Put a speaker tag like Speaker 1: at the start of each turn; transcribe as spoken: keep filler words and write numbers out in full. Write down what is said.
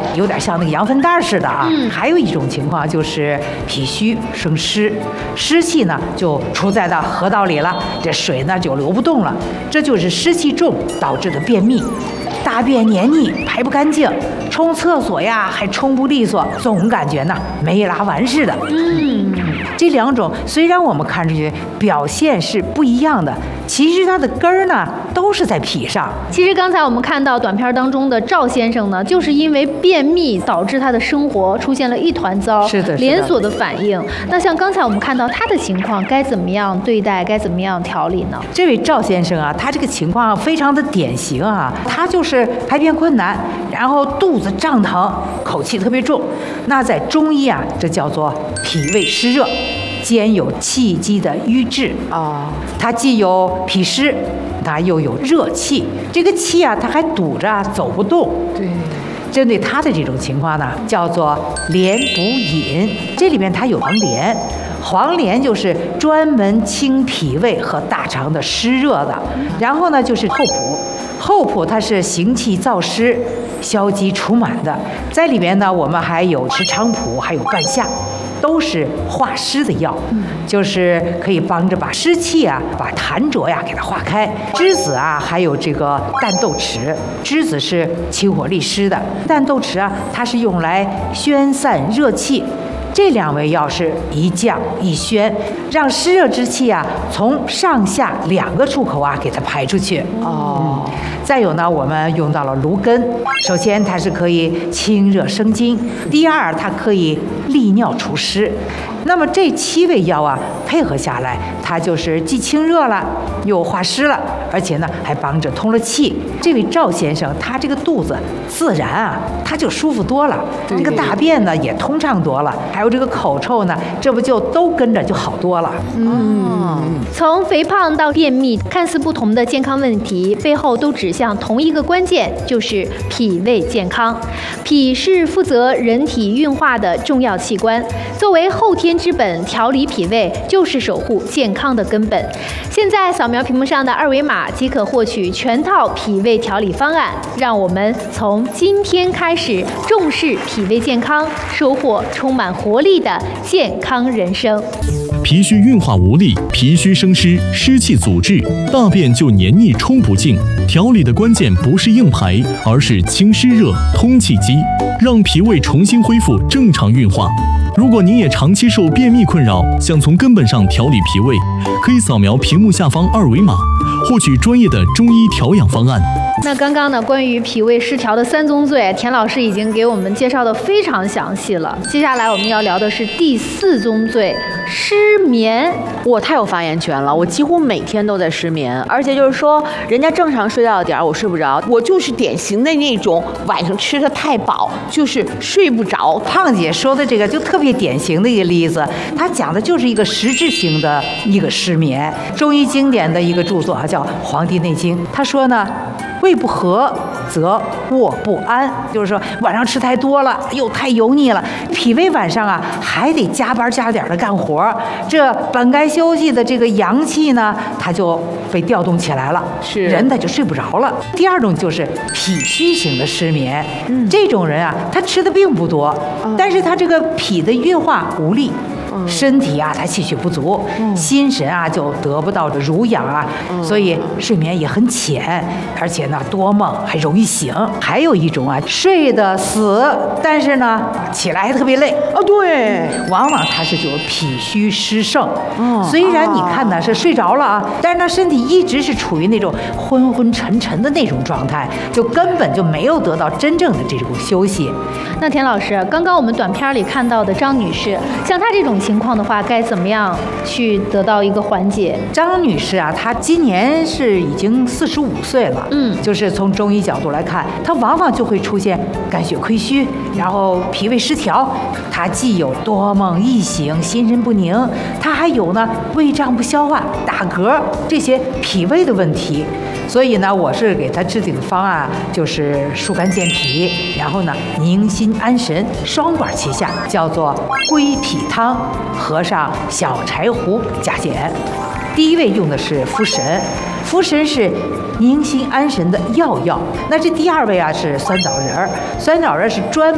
Speaker 1: 有点像那个羊粪蛋似的啊。嗯，还有一种情况就是脾虚生湿，湿气呢就出在到河道里了，这水呢就流不动了，这就是湿气重导致的便秘。大便黏腻排不干净，冲厕所呀还冲不利索，总感觉呢没拉完似的。嗯，这两种虽然我们看上去表现是不一样的，其实它的根儿呢都是在脾上。
Speaker 2: 其实刚才我们看到短片当中的赵先生呢，就是因为便秘导致他的生活出现了一团糟，
Speaker 1: 是的，
Speaker 2: 连锁的反应。那像刚才我们看到他的情况，该怎么样对待，该怎么样调理呢？
Speaker 1: 这位赵先生啊，他这个情况非常的典型啊，他就是排便困难，然后肚子胀疼，口气特别重。那在中医啊，这叫做脾胃湿热，兼有气机的瘀滞啊。它既有脾湿，它又有热气，这个气啊，它还堵着走不动。对。针对他的这种情况呢，叫做连补饮。这里面它有黄连，黄连就是专门清脾胃和大肠的湿热的。然后呢，就是厚朴，厚朴它是行气燥湿、消积除满的。在里面呢，我们还有石菖蒲，还有半夏。都是化湿的药，就是可以帮着把湿气啊、把痰浊呀给它化开。栀子啊，还有这个淡豆豉，栀子是清火利湿的，淡豆豉啊，它是用来宣散热气。这两味药是一降一宣，让湿热之气啊从上下两个出口啊给它排出去。哦，再有呢，我们用到了芦根。首先，它是可以清热生津；第二，它可以利尿除湿。那么这七味药啊，配合下来，它就是既清热了，又化湿了，而且呢还帮着通了气。这位赵先生，他这个肚子自然啊，他就舒服多了，这个大便呢也通畅多了，还有这个口臭呢，这不就都跟着就好多了。
Speaker 2: 嗯，从肥胖到便秘，看似不同的健康问题，背后都指向同一个关键，就是脾胃健康。脾是负责人体运化的重要器官，作为后天之本，调理脾胃就是守护健康的根本。现在扫描屏幕上的二维码即可获取全套脾胃调理方案，让我们从今天开始重视脾胃健康，收获充满活力的健康人生。
Speaker 3: 脾虚运化无力，脾虚生湿，湿气阻滞，大便就黏腻冲不净。调理的关键不是硬排，而是清湿热、通气机，让脾胃重新恢复正常运化。如果您也长期受便秘困扰，想从根本上调理脾胃，可以扫描屏幕下方二维码，获取专业的中医调养方案。
Speaker 2: 那刚刚呢，关于脾胃失调的三宗罪，田老师已经给我们介绍的非常详细了。接下来我们要聊的是第四宗罪，失眠。
Speaker 4: 我太有发言权了，我几乎每天都在失眠，而且就是说，人家正常睡觉的点儿我睡不着，我就是典型的那种晚上吃的太饱，就是睡不着。
Speaker 1: 胖姐说的这个就特别典型的一个例子，她讲的就是一个实质性的一个失眠。中医经典的一个著作啊，叫《黄帝内经》，他说呢，胃不和则卧不安，就是说晚上吃太多了，又太油腻了，脾胃晚上啊还得加班加点的干活，这本该休息的这个阳气呢，它就被调动起来了，是人他就睡不着了。第二种就是脾虚型的失眠，嗯，这种人啊，他吃的并不多，嗯，但是他这个脾的运化无力。身体啊，他气血不足，嗯，心神啊就得不到的濡养啊，嗯，所以睡眠也很浅，而且呢多梦，还容易醒。还有一种啊，睡得死，但是呢起来还特别累
Speaker 4: 哦，对，
Speaker 1: 往往他是就是脾虚湿盛，嗯，虽然你看呢是睡着了啊，但是他身体一直是处于那种昏昏沉沉的那种状态，就根本就没有得到真正的这种休息。
Speaker 2: 那田老师，刚刚我们短片里看到的张女士，像她这种情况的话，该怎么样去得到一个缓解？
Speaker 1: 张女士啊，她今年是已经四十五岁了，嗯，就是从中医角度来看，她往往就会出现肝血亏虚，然后脾胃失调，她既有多梦易醒、心神不宁，她还有呢胃胀不消化、打嗝这些脾胃的问题。所以呢，我是给他制定的方案就是疏肝健脾，然后呢宁心安神，双管齐下，叫做归脾汤，合上小柴胡加减。第一位用的是茯神，茯神是宁心安神的药药。那这第二位啊是酸枣仁儿，酸枣仁是专